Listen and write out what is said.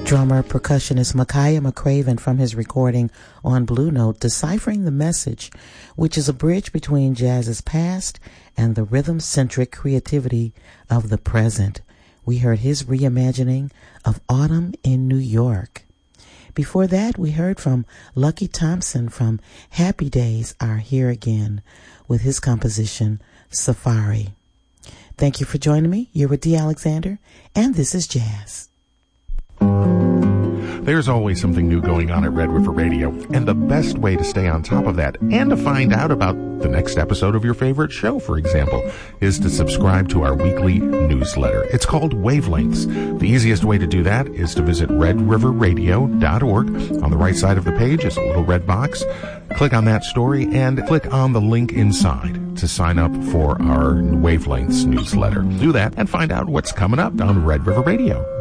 Drummer, percussionist Micaiah McCraven from his recording on Blue Note, Deciphering the Message, which is a bridge between jazz's past and the rhythm-centric creativity of the present. We heard his reimagining of Autumn in New York. Before that, we heard from Lucky Thompson from Happy Days Are Here Again with his composition, Safari. Thank you for joining me. You're with Dee Alexander, and this is Jazz. There's always something new going on at Red River Radio, and the best way to stay on top of that and to find out about the next episode of your favorite show, for example, is to subscribe to our weekly newsletter. It's called Wavelengths. The easiest way to do that is to visit redriverradio.org. On the right side of the page is a little red box. Click on that story and click on the link inside to sign up for our Wavelengths newsletter. Do that and find out what's coming up on Red River Radio.